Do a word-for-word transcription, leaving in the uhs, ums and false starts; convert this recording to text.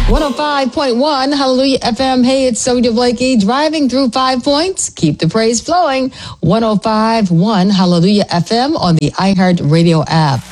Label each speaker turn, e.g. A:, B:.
A: one oh five point one Hallelujah F M. Hey, it's Sonia Blakey driving through Five Points. Keep the praise flowing. one oh five point one Hallelujah F M on the iHeart Radio app.